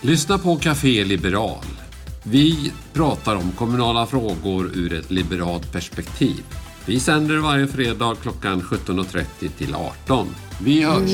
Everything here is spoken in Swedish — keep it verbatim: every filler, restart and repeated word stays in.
Lyssna på Café Liberal. Vi pratar om kommunala frågor ur ett liberalt perspektiv. Vi sänder varje fredag klockan sjutton och trettio till arton. Vi hörs!